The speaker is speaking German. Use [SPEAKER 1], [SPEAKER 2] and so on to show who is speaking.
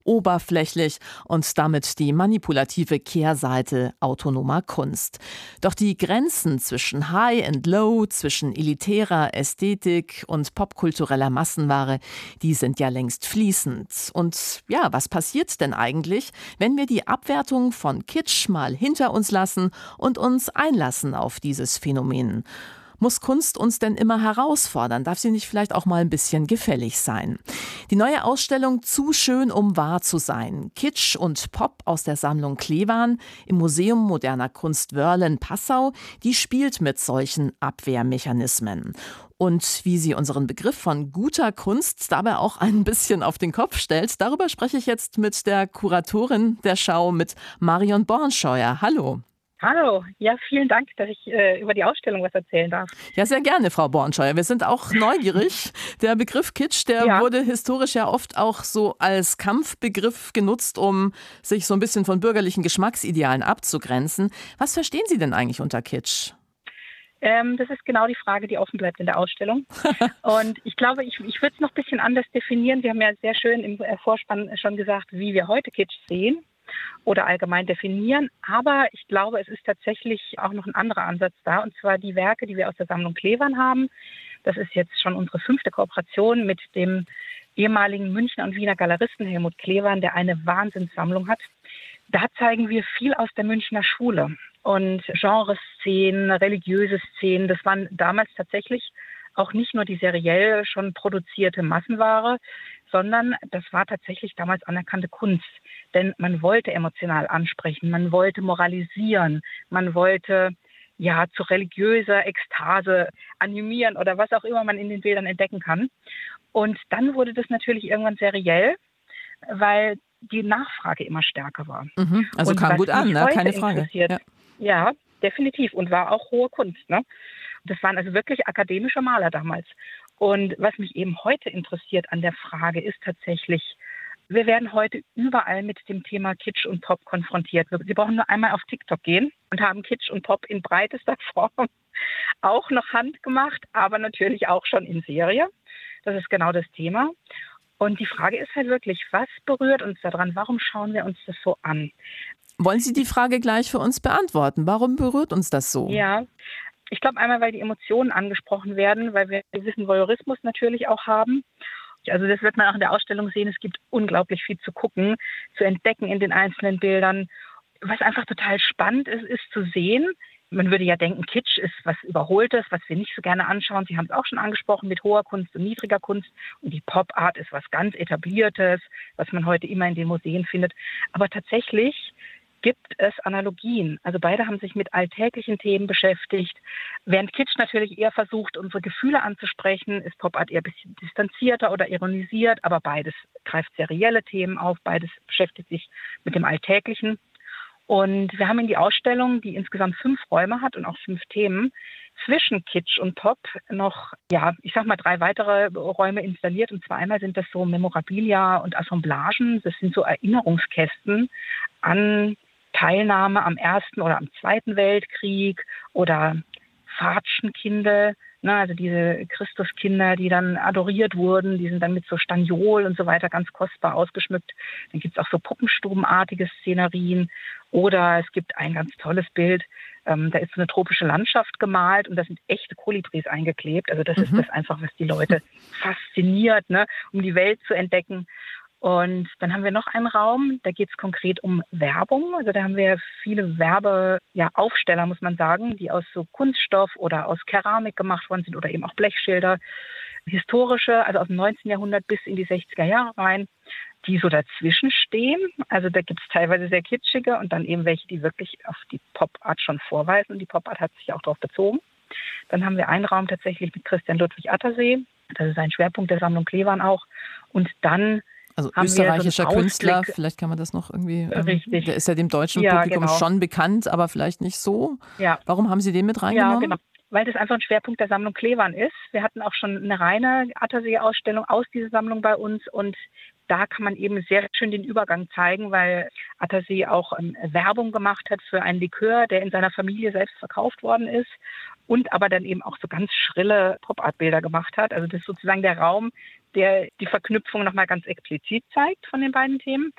[SPEAKER 1] Oberflächlich und damit die manipulative Kehrseite autonomer Kunst. Doch die Grenzen zwischen High und Low, zwischen elitärer Ästhetik und popkultureller Massenware, die sind ja längst fließend. Und ja, was passiert denn eigentlich, wenn wir die Abwertung von Kitsch mal hinter uns lassen und uns einlassen auf dieses Phänomen? Muss Kunst uns denn immer herausfordern? Darf sie nicht vielleicht auch mal ein bisschen gefällig sein? Die neue Ausstellung Zu schön, um wahr zu sein. Kitsch und Pop aus der Sammlung Klewan im Museum Moderner Kunst Wörlen Passau, die spielt mit solchen Abwehrmechanismen. Und wie sie unseren Begriff von guter Kunst dabei auch ein bisschen auf den Kopf stellt, darüber spreche ich jetzt mit der Kuratorin der Schau, mit Marion Bornscheuer. Hallo.
[SPEAKER 2] Hallo, ja, vielen Dank, dass ich über die Ausstellung was erzählen darf.
[SPEAKER 1] Ja, sehr gerne, Frau Bornscheuer. Wir sind auch neugierig. Der Begriff Kitsch, der wurde historisch ja oft auch so als Kampfbegriff genutzt, um sich so ein bisschen von bürgerlichen Geschmacksidealen abzugrenzen. Was verstehen Sie denn eigentlich unter Kitsch?
[SPEAKER 2] Das ist genau die Frage, die offen bleibt in der Ausstellung. Und ich glaube, ich würde es noch ein bisschen anders definieren. Sie haben ja sehr schön im Vorspann schon gesagt, wie wir heute Kitsch sehen oder allgemein definieren. Aber ich glaube, es ist tatsächlich auch noch ein anderer Ansatz da, und zwar die Werke, die wir aus der Sammlung Klewan haben. Das ist jetzt schon unsere 5. Kooperation mit dem ehemaligen Münchner und Wiener Galeristen Helmut Klewan, der eine Wahnsinnssammlung hat. Da zeigen wir viel aus der Münchner Schule und Genreszenen, religiöse Szenen. Das waren damals tatsächlich auch nicht nur die seriell schon produzierte Massenware, sondern das war tatsächlich damals anerkannte Kunst. Denn man wollte emotional ansprechen, man wollte moralisieren, man wollte ja zu religiöser Ekstase animieren oder was auch immer man in den Bildern entdecken kann. Und dann wurde das natürlich irgendwann seriell, weil die Nachfrage immer stärker war.
[SPEAKER 1] Also
[SPEAKER 2] und
[SPEAKER 1] kam gut an, ne? Keine Frage.
[SPEAKER 2] Ja, definitiv. Und war auch hohe Kunst. Ne? Das waren also wirklich akademische Maler damals. Und was mich eben heute interessiert an der Frage ist tatsächlich, wir werden heute überall mit dem Thema Kitsch und Pop konfrontiert. Sie brauchen nur einmal auf TikTok gehen und haben Kitsch und Pop in breitester Form auch noch handgemacht, aber natürlich auch schon in Serie. Das ist genau das Thema. Und die Frage ist halt wirklich, was berührt uns daran? Warum schauen wir uns das so an?
[SPEAKER 1] Wollen Sie die Frage gleich für uns beantworten? Warum berührt uns das so?
[SPEAKER 2] Ja, ich glaube einmal, weil die Emotionen angesprochen werden, weil wir einen gewissen Voyeurismus natürlich auch haben. Also das wird man auch in der Ausstellung sehen. Es gibt unglaublich viel zu gucken, zu entdecken in den einzelnen Bildern. Was einfach total spannend ist, ist zu sehen. Man würde ja denken, Kitsch ist was Überholtes, was wir nicht so gerne anschauen. Sie haben es auch schon angesprochen mit hoher Kunst und niedriger Kunst. Und die Pop-Art ist was ganz Etabliertes, was man heute immer in den Museen findet. Aber tatsächlich gibt es Analogien. Also beide haben sich mit alltäglichen Themen beschäftigt. Während Kitsch natürlich eher versucht, unsere Gefühle anzusprechen, ist Pop-Art eher ein bisschen distanzierter oder ironisiert. Aber beides greift serielle Themen auf. Beides beschäftigt sich mit dem Alltäglichen. Und wir haben in die Ausstellung, die insgesamt 5 Räume hat und auch 5 Themen, zwischen Kitsch und Pop noch, ja, ich sag mal 3 weitere Räume installiert. Und zwar einmal sind das so Memorabilia und Assemblagen. Das sind so Erinnerungskästen an Teilnahme am Ersten oder am Zweiten Weltkrieg oder Fatschenkinder, ne, also diese Christuskinder, die dann adoriert wurden, die sind dann mit so Staniol und so weiter ganz kostbar ausgeschmückt. Dann gibt es auch so puppenstubenartige Szenerien oder es gibt ein ganz tolles Bild, da ist so eine tropische Landschaft gemalt und da sind echte Kolibris eingeklebt. Also das ist das einfach, was die Leute fasziniert, ne, um die Welt zu entdecken. Und dann haben wir noch einen Raum, da geht es konkret um Werbung. Also da haben wir viele Werbeaufsteller, muss man sagen, die aus so Kunststoff oder aus Keramik gemacht worden sind oder eben auch Blechschilder. Historische, also aus dem 19. Jahrhundert bis in die 60er Jahre rein, die so dazwischen stehen. Also da gibt es teilweise sehr kitschige und dann eben welche, die wirklich auf die Pop-Art schon vorweisen. Und die Pop-Art hat sich auch darauf bezogen. Dann haben wir einen Raum tatsächlich mit Christian Ludwig Attersee. Das ist ein Schwerpunkt der Sammlung Klewan auch. Und dann
[SPEAKER 1] also österreichischer Künstler, vielleicht kann man das noch irgendwie, der ist ja dem deutschen Publikum schon bekannt, aber vielleicht nicht so. Ja. Warum haben Sie den mit reingenommen?
[SPEAKER 2] Ja, genau. Weil das einfach ein Schwerpunkt der Sammlung Klewan ist. Wir hatten auch schon eine reine Attersee-Ausstellung aus dieser Sammlung bei uns und da kann man eben sehr schön den Übergang zeigen, weil Attersee auch Werbung gemacht hat für einen Likör, der in seiner Familie selbst verkauft worden ist und aber dann eben auch so ganz schrille Pop-Art-Bilder gemacht hat. Also das ist sozusagen der Raum, der die Verknüpfung nochmal ganz explizit zeigt von den beiden Themen.